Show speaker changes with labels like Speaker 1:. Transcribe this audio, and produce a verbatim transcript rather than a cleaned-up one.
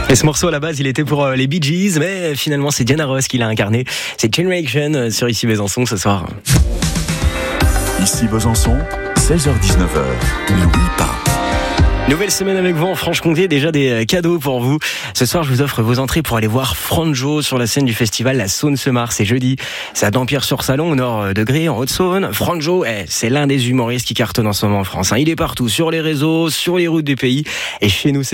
Speaker 1: Et ce morceau à la base, il était pour les Bee Gees, mais finalement c'est Diana Ross qui l'a incarné. C'est Generation sur Ici Besançon ce soir.
Speaker 2: Ici Besançon, seize heures dix-neuf heures. N'oublie pas.
Speaker 1: Nouvelle semaine avec vous en Franche-Comté, déjà des cadeaux pour vous. Ce soir, je vous offre vos entrées pour aller voir Franjo sur la scène du festival La Saône-se-Marre. C'est jeudi. C'est à Dampierre-sur-Salon, au nord de Gré, en Haute-Saône. Franjo, eh, c'est l'un des humoristes qui cartonne en ce moment en France. Il est partout, sur les réseaux, sur les routes du pays. Et chez nous, c'est